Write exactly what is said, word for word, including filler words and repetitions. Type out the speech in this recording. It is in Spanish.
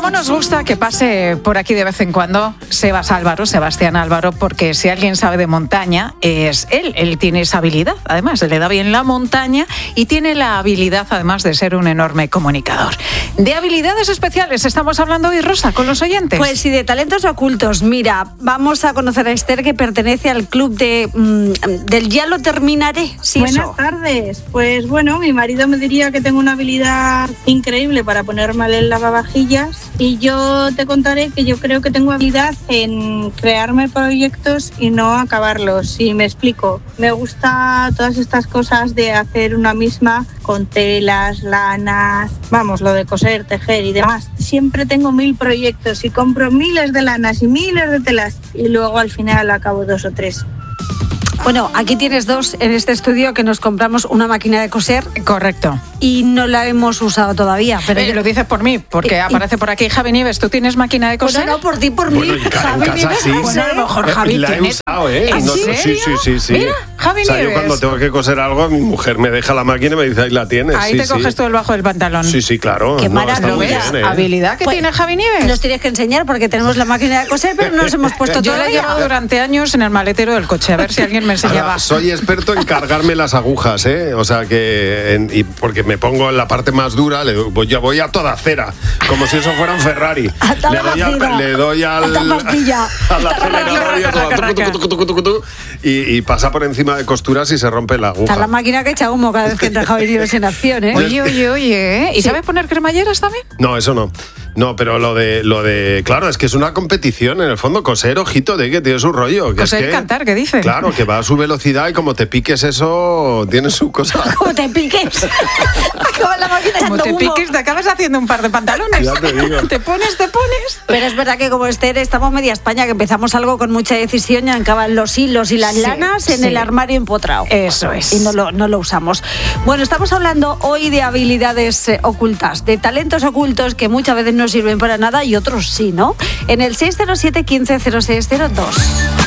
¿Cómo nos gusta que pase por aquí de vez en cuando Sebas Álvaro, Sebastián Álvaro? Porque si alguien sabe de montaña, es él. Él tiene esa habilidad. Además, le da bien la montaña y tiene la habilidad, además, de ser un enorme comunicador. De habilidades especiales estamos hablando hoy, Rosa, con los oyentes. Pues sí, de talentos ocultos. Mira, vamos a conocer a Esther, que pertenece al club de mmm, del Ya lo terminaré. Sí, Buenas eso. tardes. Pues bueno, mi marido me diría que tengo una habilidad increíble para ponerme el lavavajillas, y yo te contaré que yo creo que tengo habilidad en crearme proyectos y no acabarlos. Y me explico. Me gusta todas estas cosas de hacer una misma con telas, lanas, vamos, lo de coser, tejer y demás. Siempre tengo mil proyectos y compro miles de lanas y miles de telas y luego al final acabo dos o tres. Bueno, aquí tienes dos en este estudio que nos compramos una máquina de coser. Correcto. Y no la hemos usado todavía. Pero eh, yo... Lo dices por mí, porque eh, aparece por aquí Javi Nieves. ¿Tú tienes máquina de coser? Bueno, no, por ti, por mí. Bueno, en ca- Javi en casa Nieves, sí. bueno, a lo mejor Javi la he tiene... usado, ¿eh? ¿En No, serio? sí, sí, sí, sí. Mira, Javi o sea, Nieves. yo cuando tengo que coser algo, mi mujer me deja la máquina y me dice, ahí la tienes. Ahí sí, te sí. coges tú el bajo del pantalón. Sí, sí, claro. Qué No, está maravilla. muy ¿Ves? bien, ¿eh? Habilidad que Pues, tiene Javi Nieves. Nos tienes que enseñar porque tenemos la máquina de coser, pero no nos hemos puesto Yo la he todavía. llevado durante años en el maletero del coche, a ver si alguien me enseñaba. Ahora, soy experto en cargarme las agujas, ¿eh? O sea que, en- y porque me pongo en la parte más dura, le doy, pues ya voy a toda cera, como si eso fuera un Ferrari. A toda Le doy la al, cera. le doy al, A toda pastilla. al acelerador y, eso, tucu, tucu, tucu, tucu, tucu, tucu, y, y pasa por encima de costuras y se rompe la aguja. Está la máquina que echa humo cada vez que entra Javi Nieves en acción, ¿eh? Oye, oye, oye. ¿Y Sí. sabes poner cremalleras también? No, eso no. No, pero lo de, lo de, claro, es que es una competición en el fondo. Coser, ojito, de que tiene su rollo. Que Coser es y que, cantar, ¿qué dice? Claro, que va a su velocidad y como te piques eso, tiene su cosa. Como te piques. Acaba la máquina Como echando te humo. piques, te acabas haciendo un par de pantalones. Ya te digo. Te pones, te pones. Pero es verdad que como Esther estamos media España, que empezamos algo con mucha decisión y acaban los hilos y las Sí, lanas en sí. el armario empotrado. Eso es. Y no lo, no lo usamos. Bueno, estamos hablando hoy de habilidades eh, ocultas, de talentos ocultos que muchas veces no sirven para nada y otros sí, ¿no? En el seis cero siete, uno cinco cero seis cero dos.